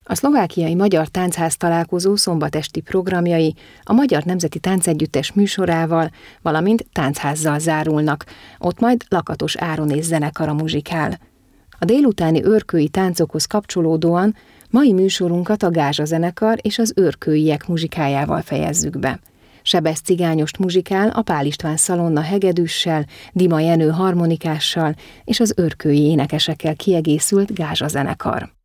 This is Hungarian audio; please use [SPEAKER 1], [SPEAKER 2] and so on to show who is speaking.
[SPEAKER 1] A szlovákiai Magyar Táncház találkozó szombatesti programjai a Magyar Nemzeti Táncegyüttes műsorával, valamint táncházzal zárulnak, ott majd Lakatos Áron és zenekara muzsikál. A délutáni őrkői táncokhoz kapcsolódóan mai műsorunkat a Gázsa zenekar és az őrkőiek muzsikájával fejezzük be. Sebesz cigányost muzsikál a Pál István Szalonna hegedűssel, Dima Jenő harmonikással és az őrkői énekesekkel kiegészült Gázsa zenekar.